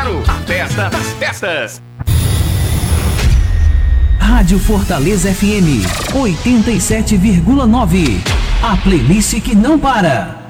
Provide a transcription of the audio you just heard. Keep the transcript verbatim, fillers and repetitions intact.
zero. A festa das festas. Rádio Fortaleza F M oitenta e sete vírgula nove. A playlist que não para.